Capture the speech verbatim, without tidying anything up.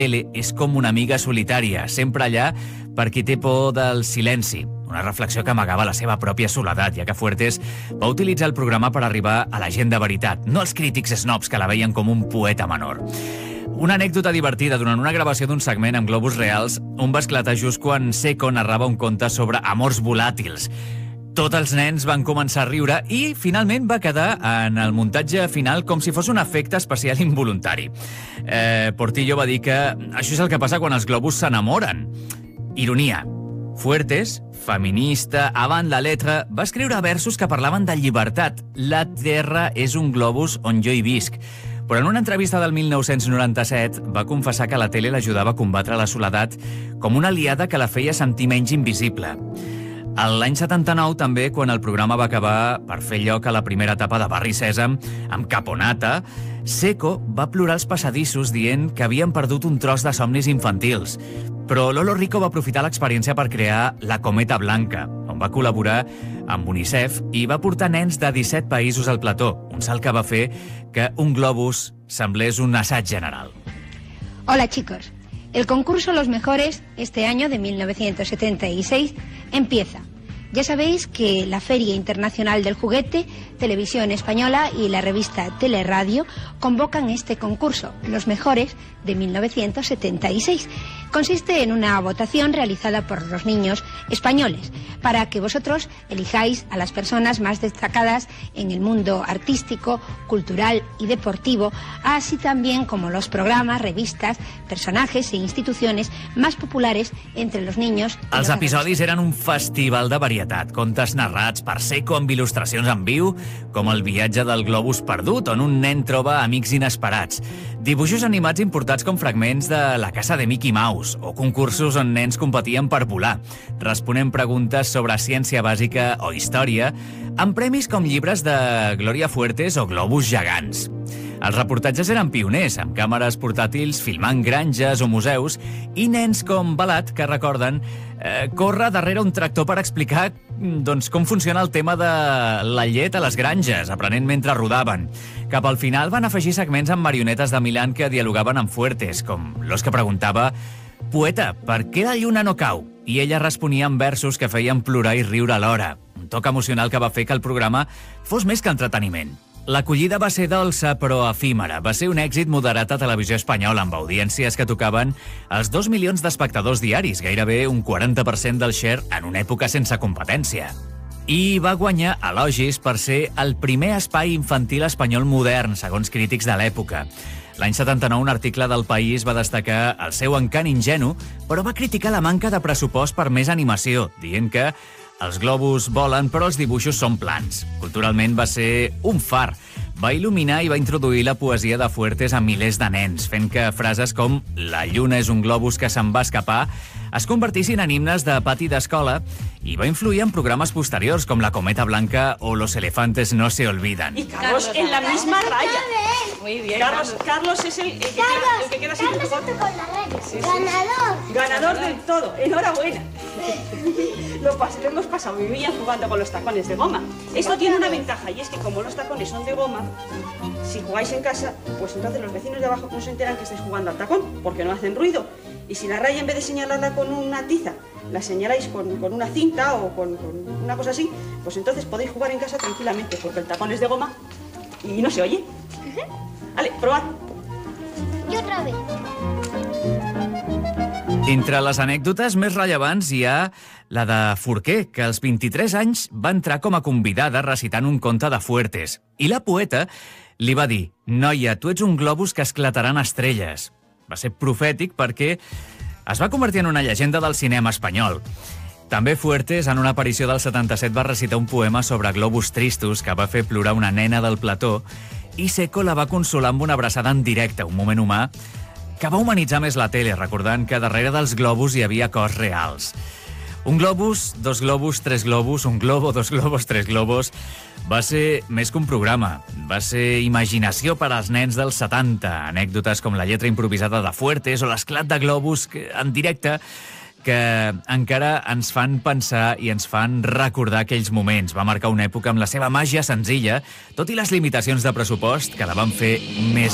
tele és com una amiga solitària, sempre allà per qui té por del silenci. Una reflexió que amagava la seva pròpia soledat, ja que Fuertes va utilitzar el programa per arribar a la gent de veritat, no els crítics snobs que la veien com un poeta menor. Una anècdota divertida durant una gravació d'un segment amb globus reals, on va esclatar just quan Seco narrava un conte sobre amors volàtils. Tots els nens van començar a riure i, finalment, va quedar en el muntatge final com si fos un efecte especial involuntari. Eh, Portillo va dir que això és el que passa quan els globus s'enamoren. Ironia. Fuertes, feminista, avant la letra, va escriure versos que parlaven de llibertat. La Terra és un globus on jo hi visc. Però en una entrevista del mil nou-cents noranta-set va confessar que la tele l'ajudava a combatre la soledat com una aliada que la feia sentir menys invisible. L'any setanta-nou, també, quan el programa va acabar per fer lloc a la primera etapa de Barri Sèsam, amb Caponata, Seco va plorar als passadissos dient que havien perdut un tros de somnis infantils. Però Lolo Rico va aprofitar l'experiència per crear La Cometa Blanca, on va col·laborar amb UNICEF i va portar nens de disset països al plató, un salt que va fer que un globus semblés un assaig general. Hola chicos, el concurso Los Mejores este año de mil novecientos setenta y seis empieza. Ya sabéis que la Feria Internacional del Juguete, Televisión Española y la revista Teleradio convocan este concurso, Los Mejores de mil novecientos setenta y seis. Consiste en una votación realizada por los niños españoles para que vosotros elijáis a las personas más destacadas en el mundo artístico, cultural y deportivo, así también como los programas, revistas, personajes e instituciones más populares entre los niños. Els episodis eren un festival de varietat, contes narrats per Seco amb il·lustracions en viu, com el viatge del globus perdut, on un nen troba amics inesperats, dibuixos animats importats com fragments de La casa de Mickey Mouse, o concursos on nens competien per volar, responent preguntes sobre ciència bàsica o història, amb premis com llibres de Glòria Fuertes o globus gegants. Els reportatges eren pioners, amb càmeres portàtils filmant granges o museus, i nens com Balat, que recorden, eh, córrer darrere un tractor per explicar doncs, com funciona el tema de la llet a les granges, aprenent mentre rodaven. Cap al final van afegir segments amb marionetes de Milán que dialogaven amb Fuertes, com l'os que preguntava «Poeta, per què la lluna no cau?» I ella responia amb versos que feien plorar i riure alhora, un toc emocional que va fer que el programa fos més que entreteniment. L'acollida va ser dolça però efímera. Va ser un èxit moderat a Televisió Espanyola, amb audiències que tocaven els dos milions d'espectadors diaris, gairebé un quaranta per cent del share en una època sense competència. I va guanyar elogis per ser el primer espai infantil espanyol modern, segons crítics de l'època. L'any setanta-nou, un article del País va destacar el seu encant ingenu, però va criticar la manca de pressupost per més animació, dient que els globus volen, però els dibuixos són plans. Culturalment va ser un far. Va il·luminar i va introduir la poesia de Fuertes a milers de nens, fent que frases com «La lluna és un globus que se'n va escapar» es convertissin en himnes de pati d'escola i va influir en programes posteriors com La Cometa Blanca o Los elefantes no se olvidan. Y Carlos, en la misma raya. Muy bien. Carlos, Carlos es el, el, que, Carlos, queda, el que queda sin Carlos bigote. con la red. Sí, sí. Ganador. Ganador del todo. Enhorabuena. Lo, pas, lo hemos pasado muy bien jugando con los tacones de goma. Esto tiene una ventaja y es que como los tacones son de goma, si jugáis en casa, pues entonces los vecinos de abajo no se enteran que estáis jugando al tacón, porque no hacen ruido. Y si la raya, en vez de señalarla con una tiza, la señaláis con, con una cinta o con, con una cosa así, pues entonces podéis jugar en casa tranquilamente, porque el tacón es de goma y no se oye. Vale, probad. Y otra vez. Entre les anècdotes més rellevants hi ha la de Forquer, que als vint-i-tres anys va entrar com a convidada recitant un conte de Fuertes. I la poeta li va dir «Noia, tu ets un globus que esclataran estrelles». Va ser profètic perquè es va convertir en una llegenda del cinema espanyol. També Fuertes, en una aparició del setanta-set, va recitar un poema sobre globus tristos que va fer plorar una nena del plató i Seco la va consolar amb una abraçada en directe, un moment humà que va humanitzar més la tele, recordant que darrere dels globus hi havia cos reals. Un globus, dos globus, tres globus, un globo, dos globos, tres globos... Va ser més que un programa. Va ser imaginació per als nens dels setanta. Anècdotes com la lletra improvisada de Fuertes o l'esclat de globus en directe que encara ens fan pensar i ens fan recordar aquells moments. Va marcar una època amb la seva màgia senzilla, tot i les limitacions de pressupost que la van fer més